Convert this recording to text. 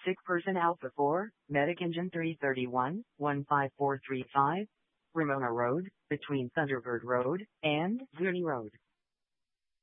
sick person Alpha 4, Medic Engine 331, 15435, Ramona Road, between Thunderbird Road and Zuni Road.